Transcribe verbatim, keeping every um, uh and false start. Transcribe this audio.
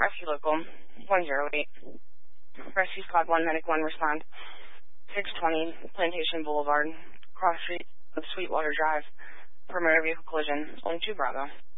Rescue Local, one zero eight. Rescue Squad one, Medic one, respond. six twenty, Plantation Boulevard, cross street of Sweetwater Drive. Primary vehicle collision, only two Bravo.